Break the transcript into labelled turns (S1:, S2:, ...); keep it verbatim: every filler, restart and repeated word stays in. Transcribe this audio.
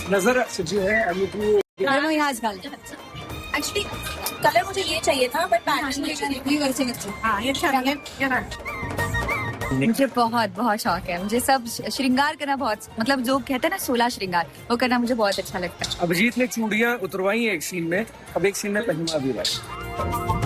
S1: नजर जो है अमित
S2: दोनों यहाँ डाल
S3: एक्चुअली कलर मुझे ये चाहिए था बट पैटर्न
S2: हाँ ये अच्छा है। मुझे बहुत बहुत शौक है, मुझे सब श्रृंगार करना बहुत, मतलब जो कहते हैं ना सोलह श्रृंगार, वो करना मुझे बहुत अच्छा लगता है।
S1: अभिजीत ने चूड़ियां उतरवाई है एक सीन में, अब एक सीन में पहनवा भी रहा है।